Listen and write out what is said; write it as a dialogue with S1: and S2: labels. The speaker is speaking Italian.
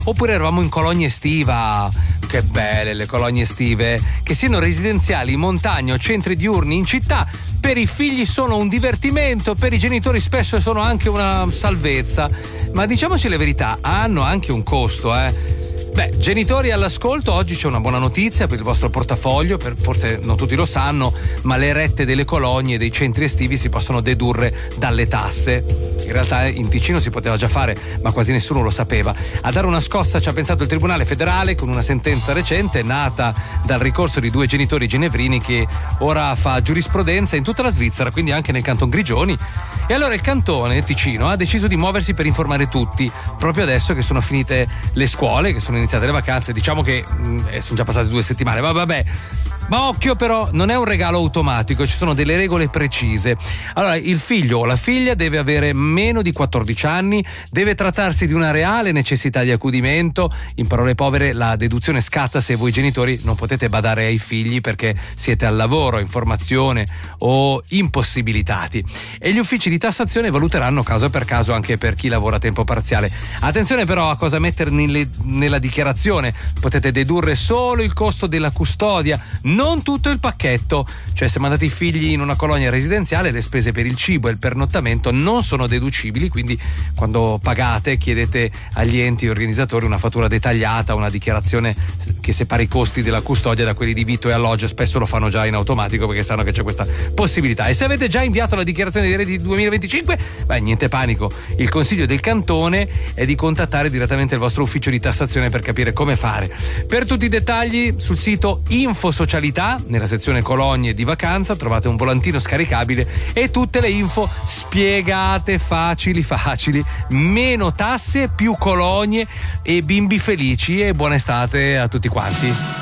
S1: oppure eravamo in colonia estiva. Che belle le colonie estive, che siano residenziali, in montagna o centri diurni in città. Per i figli sono un divertimento, per i genitori spesso sono anche una salvezza. Ma diciamoci la verità, hanno anche un costo, Beh, genitori all'ascolto, oggi c'è una buona notizia per il vostro portafoglio, forse non tutti lo sanno, ma le rette delle colonie e dei centri estivi si possono dedurre dalle tasse. In realtà in Ticino si poteva già fare, ma quasi nessuno lo sapeva. A dare una scossa ci ha pensato il Tribunale federale con una sentenza recente nata dal ricorso di 2 genitori ginevrini che ora fa giurisprudenza in tutta la Svizzera, quindi anche nel canton Grigioni. E allora il cantone Ticino ha deciso di muoversi per informare tutti, proprio adesso che sono finite le scuole, che sono iniziate le vacanze. Diciamo che sono già passate 2 settimane, ma vabbè. Ma occhio però, non è un regalo automatico, ci sono delle regole precise. Allora, il figlio o la figlia deve avere meno di 14 anni, deve trattarsi di una reale necessità di accudimento. In parole povere, la deduzione scatta se voi genitori non potete badare ai figli perché siete al lavoro, in formazione o impossibilitati. E gli uffici di tassazione valuteranno caso per caso anche per chi lavora a tempo parziale. Attenzione però a cosa mettere nella dichiarazione. Potete dedurre solo il costo della custodia, non tutto il pacchetto. Cioè, se mandate i figli in una colonia residenziale, le spese per il cibo e il pernottamento non sono deducibili, quindi quando pagate chiedete agli enti organizzatori una fattura dettagliata, una dichiarazione che separa i costi della custodia da quelli di vitto e alloggio. Spesso lo fanno già in automatico perché sanno che c'è questa possibilità. E se avete già inviato la dichiarazione dei redditi 2025, niente panico, il consiglio del cantone è di contattare direttamente il vostro ufficio di tassazione per capire come fare. Per tutti i dettagli sul sito Info Socialità, nella sezione colonie di vacanza, trovate un volantino scaricabile e tutte le info spiegate facili. Meno tasse, più colonie e bimbi felici, e buona estate a tutti quanti.